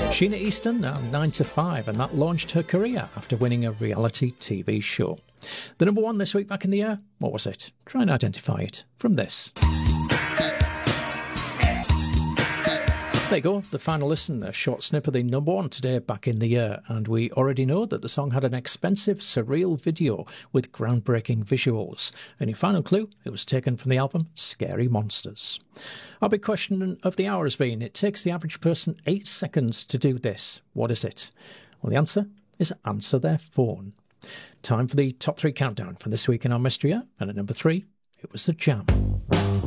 Sheena Easton, now 9 to 5, and that launched her career after winning a reality TV show. The number one this week back in the year, what was it? Try and identify it from this. There you go, the final listen, a short snip of the number one today back in the year, and we already know that the song had an expensive, surreal video with groundbreaking visuals. And your final clue, it was taken from the album Scary Monsters. Our big question of the hour has been, it takes the average person 8 seconds to do this. What is it? Well, the answer is answer their phone. Time for the top 3 countdown for this week in our mystery year, and at number 3, it was The Jam.